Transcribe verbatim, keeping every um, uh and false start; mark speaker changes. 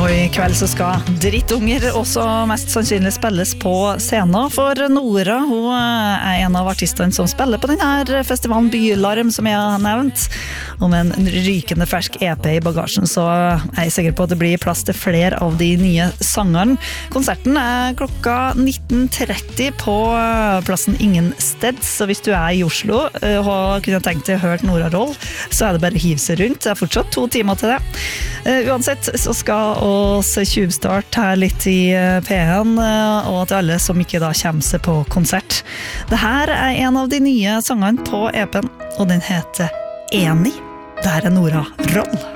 Speaker 1: Og i kveld så skal Drittunger også mest sannsynlig spilles på scenen, for Nora, hun er en av artistene som spiller på denne festivalen Bylarm som jeg har nevnt. Og med en rykende fersk E P i bagasjen så er jeg sikker på at det blir plass til flere av de nye sangerne. Konserten er klokka nitten tretti på plassen Ingen Steds, så hvis du er i Oslo og kunne tenkt deg å høre Nora Roll, så er det bare å hive seg rundt. Det er fortsatt to timer til det. Uansett så skal oss tjuvstart her litt i P en, og til alle som ikke da kommer seg på konsert. Dette er en av de nye sangene på E P-en, og den heter Enig. Det her er Nora Roll.